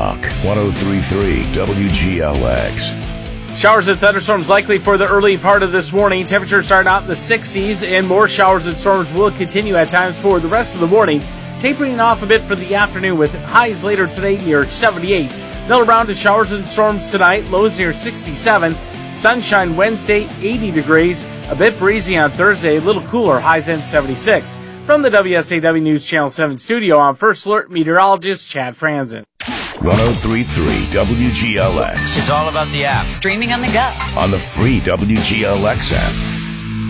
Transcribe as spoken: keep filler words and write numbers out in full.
Talk, one oh three point three W G L X. Showers and thunderstorms likely for the early part of this morning. Temperatures starting out in the sixties, and more showers and storms will continue at times for the rest of the morning, tapering off a bit for the afternoon with highs later today near seventy-eight. Another round of showers and storms tonight, lows near sixty-seven. Sunshine Wednesday, eighty degrees. A bit breezy on Thursday, a little cooler, highs in seventy-six. From the W S A W News Channel seven studio, I'm First Alert meteorologist Chad Franzen. one oh three point three W G L X. It's all about the app. Streaming on the go. On the free W G L X app.